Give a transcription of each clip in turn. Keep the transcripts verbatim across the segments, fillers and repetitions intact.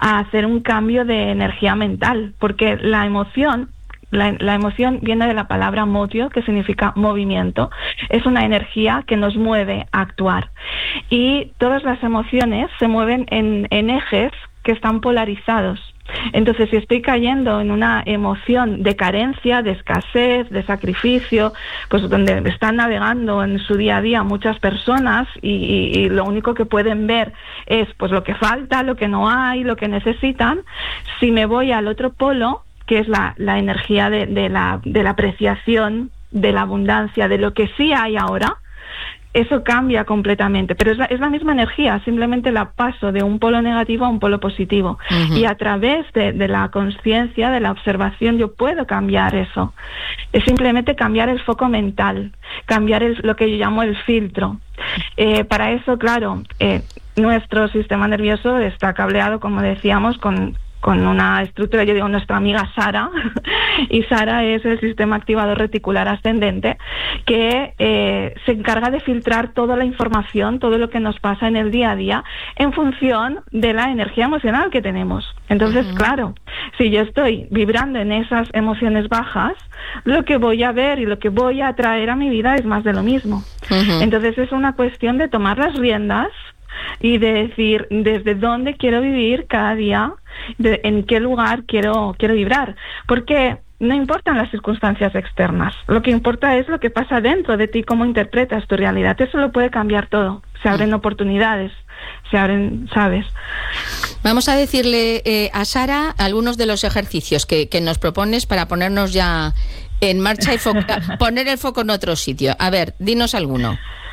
a hacer un cambio de energía mental, porque la emoción La, la emoción viene de la palabra motio, que significa movimiento. Es una energía que nos mueve a actuar. Y todas las emociones se mueven en, en ejes que están polarizados. Entonces, si estoy cayendo en una emoción de carencia, de escasez, de sacrificio, pues donde están navegando en su día a día muchas personas y, y, y lo único que pueden ver es pues lo que falta, lo que no hay, lo que necesitan, si me voy al otro polo, que es la, la energía de, de, la, de la apreciación, de la abundancia, de lo que sí hay ahora, eso cambia completamente. Pero es la, es la misma energía, simplemente la paso de un polo negativo a un polo positivo. Uh-huh. Y a través de, de la conciencia, de la observación, yo puedo cambiar eso. Es simplemente cambiar el foco mental, cambiar el, lo que yo llamo el filtro. Eh, para eso, claro, eh, nuestro sistema nervioso está cableado, como decíamos, con... con una estructura, yo digo nuestra amiga Sara, y Sara es el sistema activador reticular ascendente, que eh, se encarga de filtrar toda la información, todo lo que nos pasa en el día a día, en función de la energía emocional que tenemos. Entonces, uh-huh. claro, si yo estoy vibrando en esas emociones bajas, lo que voy a ver y lo que voy a atraer a mi vida es más de lo mismo. Uh-huh. Entonces es una cuestión de tomar las riendas y de decir desde dónde quiero vivir cada día, de, en qué lugar quiero quiero vibrar, porque no importan las circunstancias externas, lo que importa es lo que pasa dentro de ti, cómo interpretas tu realidad. Eso lo puede cambiar todo, se abren oportunidades, se abren, ¿sabes? Vamos a decirle eh, a Sara algunos de los ejercicios que, que nos propones para ponernos ya en marcha y fo- poner el foco en otro sitio. A ver, dinos alguno.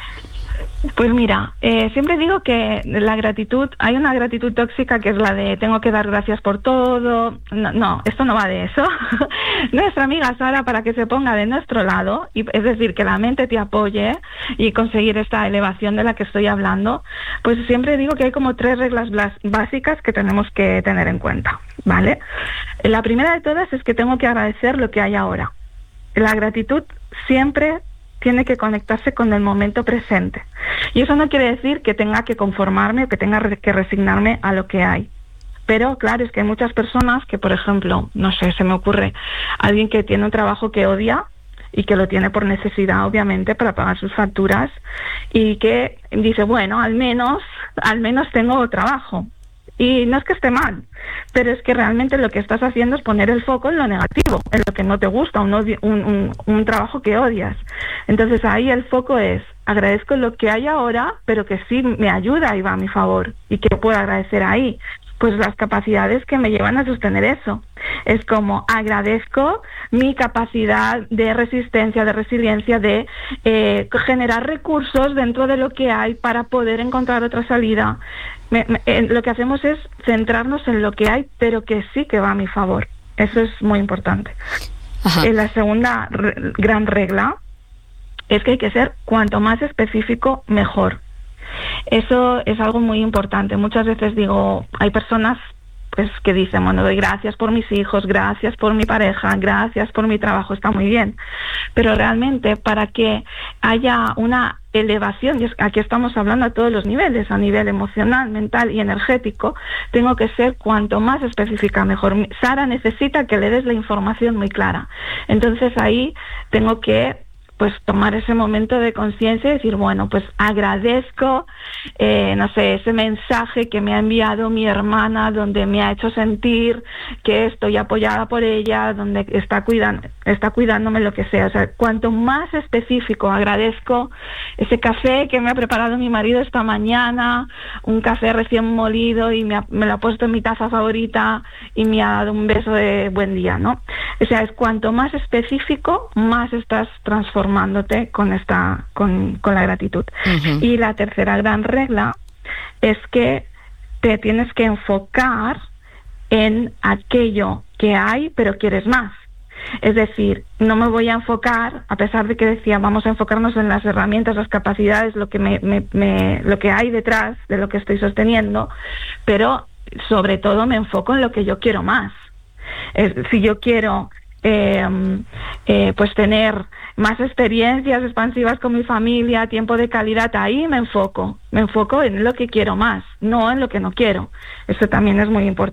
Pues mira, eh, siempre digo que la gratitud, hay una gratitud tóxica que es la de tengo que dar gracias por todo. No, no, esto no va de eso. Nuestra amiga Sara, para que se ponga de nuestro lado, y es decir, que la mente te apoye y conseguir esta elevación de la que estoy hablando, pues siempre digo que hay como tres reglas blas- básicas que tenemos que tener en cuenta, ¿vale? La primera de todas es que tengo que agradecer lo que hay ahora. La gratitud siempre tiene que conectarse con el momento presente. Y eso no quiere decir que tenga que conformarme o que tenga que resignarme a lo que hay. Pero claro, es que hay muchas personas que, por ejemplo, no sé, se me ocurre alguien que tiene un trabajo que odia y que lo tiene por necesidad, obviamente, para pagar sus facturas, y que dice, bueno, al menos, al menos tengo trabajo. Y no es que esté mal, pero es que realmente lo que estás haciendo es poner el foco en lo negativo, en lo que no te gusta, un, odio, un, un, un trabajo que odias. Entonces ahí el foco es, agradezco lo que hay ahora, pero que sí me ayuda y va a mi favor. ¿Y qué puedo agradecer ahí? Pues las capacidades que me llevan a sostener eso. Es como agradezco mi capacidad de resistencia, de resiliencia, de eh, generar recursos dentro de lo que hay para poder encontrar otra salida. Me, me, eh, lo que hacemos es centrarnos en lo que hay, pero que sí que va a mi favor. Eso es muy importante. Eh, la segunda re- gran regla es que hay que ser cuanto más específico, mejor. Eso es algo muy importante. Muchas veces digo, hay personas pues que dicen, bueno, doy gracias por mis hijos, gracias por mi pareja, gracias por mi trabajo, está muy bien. Pero realmente para que haya una elevación, y aquí estamos hablando a todos los niveles, a nivel emocional, mental y energético, tengo que ser cuanto más específica mejor. Sara necesita que le des la información muy clara. Entonces ahí tengo que pues tomar ese momento de conciencia y decir, bueno, pues agradezco, eh, no sé, ese mensaje que me ha enviado mi hermana, donde me ha hecho sentir que estoy apoyada por ella, donde está cuidando, está cuidándome, lo que sea. O sea, cuanto más específico, agradezco ese café que me ha preparado mi marido esta mañana, un café recién molido y me, ha, me lo ha puesto en mi taza favorita y me ha dado un beso de buen día, ¿no? O sea, es cuanto más específico, más estás transformando formándote con esta con, con la gratitud. Uh-huh. Y la tercera gran regla es que te tienes que enfocar en aquello que hay, pero quieres más. Es decir, no me voy a enfocar, a pesar de que decía, vamos a enfocarnos en las herramientas, las capacidades, lo que me, me, me lo que hay detrás de lo que estoy sosteniendo, pero sobre todo me enfoco en lo que yo quiero más. Es, si yo quiero eh, eh, pues tener más experiencias expansivas con mi familia, tiempo de calidad, ahí me enfoco, me enfoco en lo que quiero más, no en lo que no quiero. Eso también es muy importante.